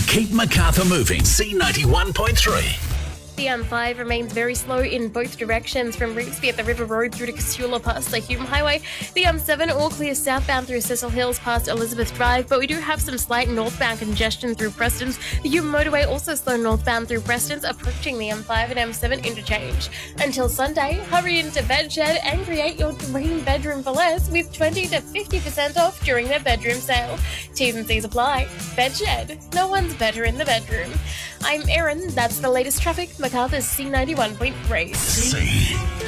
We keep Macarthur moving. C91.3. The M5 remains very slow in both directions from Revesby at the River Road through to Casula past the Hume Highway. The M7 all clear southbound through Cecil Hills past Elizabeth Drive, but we do have some slight northbound congestion through Prestons. The Hume motorway also slow northbound through Prestons, approaching the M5 and M7 interchange. Until Sunday, hurry into Bedshed and create your dream bedroom for less with 20 to 50% off during their bedroom sale. T's and C's apply. Bedshed. No one's better in the bedroom. I'm Erin. That's the latest traffic. Macarthur's C91.3.